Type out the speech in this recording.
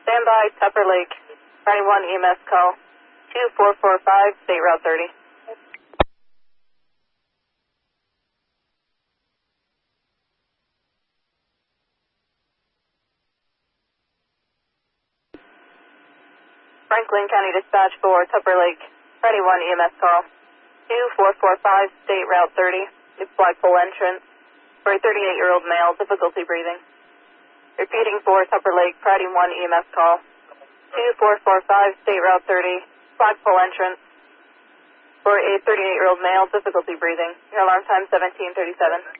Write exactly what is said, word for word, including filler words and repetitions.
Stand by, Tupper Lake. Friday one E M S call. two four four five, State Route thirty. Franklin County Dispatch for Tupper Lake. Friday one E M S call. two four four five, State Route thirty. It's Flagpole entrance. For a thirty-eight-year-old male, difficulty breathing. Repeating for Tupper Lake, Friday one E M S call. two four four five, State Route thirty. Flagpole entrance. For a thirty-eight-year-old male, difficulty breathing. Your alarm time seventeen thirty-seven.